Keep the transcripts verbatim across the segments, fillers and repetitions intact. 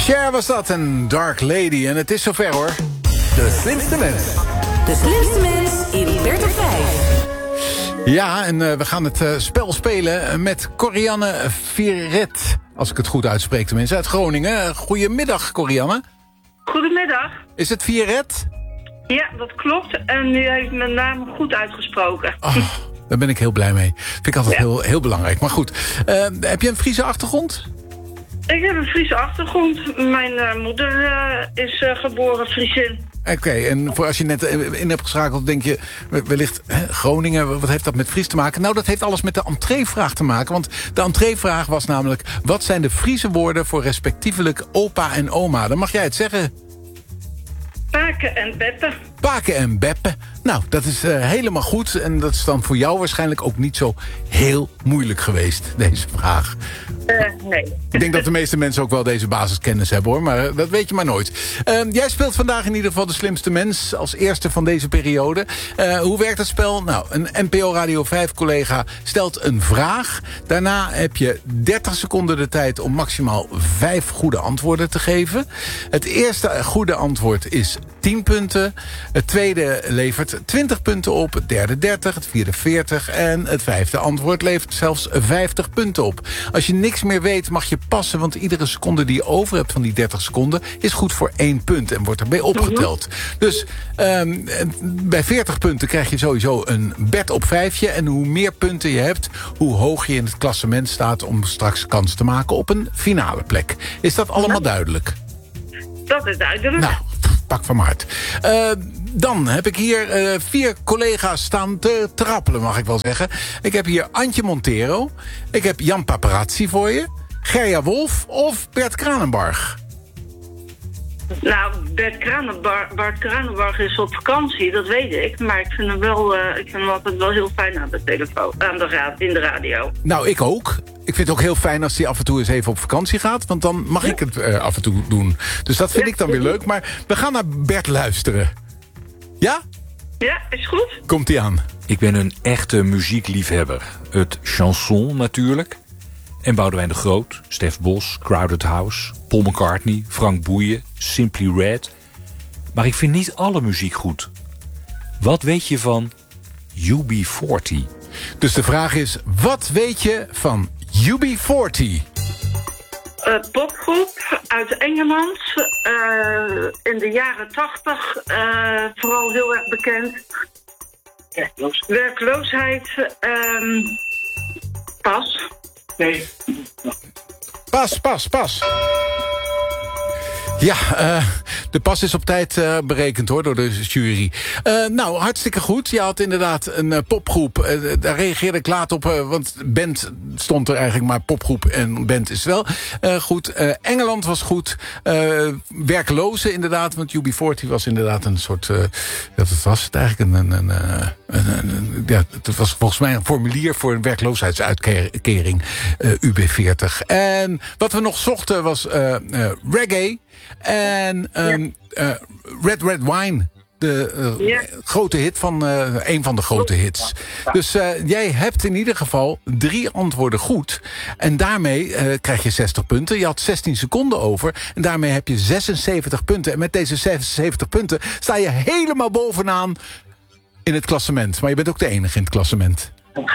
Cher was dat, een Dark Lady. En het is zover hoor. De slimste mens. De slimste mens in Bert of vijf. Ja, en uh, we gaan het uh, spel spelen met Corianne Viret. Als ik het goed uitspreek tenminste, uit Groningen. Goedemiddag, Corianne. Goedemiddag. Is het Viret? Ja, dat klopt. En u heeft mijn naam goed uitgesproken. Oh, daar ben ik heel blij mee. Vind ik altijd ja. heel, heel belangrijk. Maar goed, uh, heb je een Friese achtergrond? Ik heb een Friese achtergrond. Mijn uh, moeder uh, is uh, geboren Friesin. Oké, okay, en voor als je net in hebt geschakeld, denk je wellicht hè, Groningen, wat heeft dat met Fries te maken? Nou, dat heeft alles met de entreevraag te maken. Want de entreevraag was namelijk, wat zijn de Friese woorden voor respectievelijk opa en oma? Dan mag jij het zeggen. Paken en beppen. Paken en beppen. Nou, dat is uh, helemaal goed. En dat is dan voor jou waarschijnlijk ook niet zo heel moeilijk geweest, deze vraag. Uh, nee. Ik denk dat de meeste mensen ook wel deze basiskennis hebben, hoor. Maar uh, dat weet je maar nooit. Uh, jij speelt vandaag in ieder geval de slimste mens als eerste van deze periode. Uh, hoe werkt het spel? Nou, een N P O Radio vijf collega stelt een vraag. Daarna heb je dertig seconden de tijd om maximaal vijf goede antwoorden te geven. Het eerste goede antwoord is tien punten. Het tweede levert twintig punten op. Het derde dertig. Het vierde veertig. En het vijfde antwoord levert zelfs vijftig punten op. Als je niks meer weet, mag je passen. Want iedere seconde die je over hebt van die dertig seconden is goed voor één punt. En wordt erbij opgeteld. Mm-hmm. Dus um, bij veertig punten krijg je sowieso een bed op vijfje. En hoe meer punten je hebt, hoe hoog je in het klassement staat om straks kans te maken op een finale plek. Is dat allemaal duidelijk? Dat is duidelijk. Nou, pak van mijn hart. Uh, dan heb ik hier uh, vier collega's staan te trappelen, mag ik wel zeggen. Ik heb hier Antje Montero. Ik heb Jan Paparazzi voor je. Gerja Wolf of Bert Kranenbarg. Nou, Bert Kranenbar- Bart Kranenbarg is op vakantie, dat weet ik. Maar ik vind hem wel, uh, ik vind hem altijd wel heel fijn aan de telefoon, aan de ra- in de radio. Nou, ik ook. Ik vind het ook heel fijn als hij af en toe eens even op vakantie gaat. Want dan mag ja. ik het uh, af en toe doen. Dus dat vind ja. ik dan weer leuk. Maar we gaan naar Bert luisteren. Ja? Ja, is goed. Komt-ie aan. Ik ben een echte muziekliefhebber. Het chanson natuurlijk. En Boudewijn de Groot, Stef Bos, Crowded House, Paul McCartney, Frank Boeien, Simply Red. Maar ik vind niet alle muziek goed. Wat weet je van U B veertig? Dus de vraag is, wat weet je van U B veertig? Uh, popgroep uit Engeland. Uh, in de jaren tachtig. Uh, vooral heel erg bekend. Werkloos. Werkloosheid. Um, pas. Nee. Pas, pas, pas. Ja, uh, de pas is op tijd uh, berekend hoor, door de jury. Uh, nou, hartstikke goed. Je had inderdaad een uh, popgroep. Uh, daar reageerde ik laat op, uh, want band stond er eigenlijk, maar popgroep en band is wel uh, goed. Uh, Engeland was goed. Uh, werklozen inderdaad, want U B veertig was inderdaad een soort... Uh, dat was het eigenlijk een... een, een, een, een ja, het was volgens mij een formulier voor een werkloosheidsuitkering, uh, U B veertig. En wat we nog zochten was uh, uh, reggae. En um, uh, Red Red Wine, de uh, ja. grote hit van uh, een van de grote hits. Dus uh, jij hebt in ieder geval drie antwoorden goed. En daarmee uh, krijg je zestig punten. Je had zestien seconden over. En daarmee heb je zesenzeventig punten. En met deze zesenzeventig punten sta je helemaal bovenaan in het klassement. Maar je bent ook de enige in het klassement.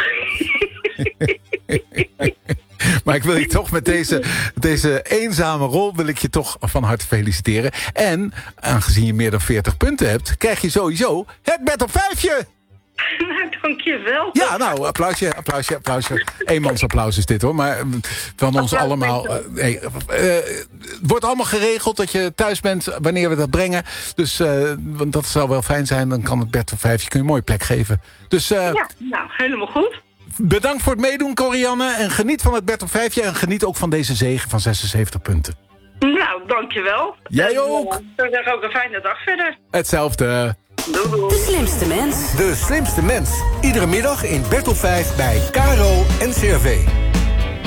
Maar ik wil je toch met deze, deze eenzame rol wil ik je toch van harte feliciteren. En aangezien je meer dan veertig punten hebt, krijg je sowieso het Bert op vijfje. Nou, dankjewel. Ja, nou, applausje, applausje, applausje. Eenmans applaus is dit hoor, maar van ons allemaal. Uh, hey, uh, het wordt allemaal geregeld dat je thuis bent wanneer we dat brengen. Dus uh, want dat zou wel fijn zijn, dan kan het Bert op vijfje, kun je een mooie plek geven. Dus, uh, ja, nou, helemaal goed. Bedankt voor het meedoen, Corianne. En geniet van het Bert op vijfje. En geniet ook van deze zege van zesenzeventig punten. Nou, dankjewel. Jij en, ook. Uh, ik zeg ook een fijne dag verder. Hetzelfde. Doei, doei. De slimste mens. De slimste mens. Iedere middag in Bert op vijf bij K R O en C R V.